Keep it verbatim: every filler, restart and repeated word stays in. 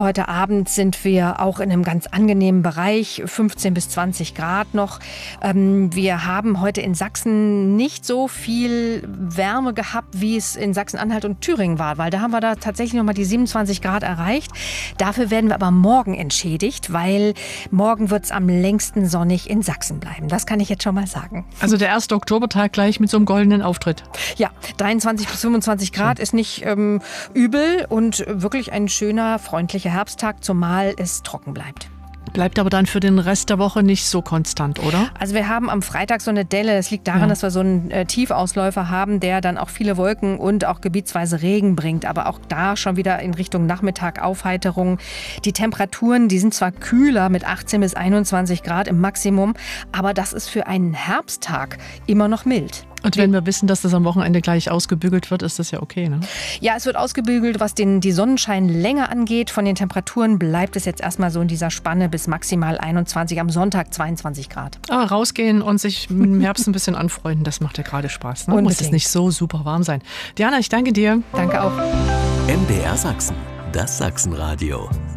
Heute Abend sind wir auch in einem ganz angenehmen Bereich, fünfzehn bis zwanzig Grad noch. Wir haben heute in Sachsen nicht so viel Wärme gehabt, wie es in Sachsen-Anhalt und Thüringen war, weil da haben wir da tatsächlich noch mal die siebenundzwanzig Grad erreicht. Dafür werden wir aber morgen entschädigt, weil morgen wird es am längsten sonnig in Sachsen bleiben. Das kann ich jetzt schon mal sagen. Also der erste Oktobertag gleich mit so einem goldenen Auftritt. Ja, dreiundzwanzig bis fünfundzwanzig Grad ist nicht ähm, übel und wirklich ein schöner, freundlicher Herbsttag, zumal es trocken bleibt. Bleibt aber dann für den Rest der Woche nicht so konstant, oder? Also wir haben am Freitag so eine Delle. Das liegt daran, ja. dass wir so einen äh, Tiefausläufer haben, der dann auch viele Wolken und auch gebietsweise Regen bringt. Aber auch da schon wieder in Richtung Nachmittag Aufheiterung. Die Temperaturen, die sind zwar kühler mit achtzehn bis einundzwanzig Grad im Maximum, aber das ist für einen Herbsttag immer noch mild. Und wenn wir wissen, dass das am Wochenende gleich ausgebügelt wird, ist das ja okay, ne? Ja, es wird ausgebügelt, was den, die Sonnenscheinlänge angeht. Von den Temperaturen bleibt es jetzt erstmal so in dieser Spanne bis maximal einundzwanzig, am Sonntag zweiundzwanzig Grad. Aber rausgehen und sich im Herbst ein bisschen anfreunden, das macht ja gerade Spaß. Ne? Muss es nicht so super warm sein. Diana, ich danke dir. Danke auch. M D R Sachsen, das Sachsenradio.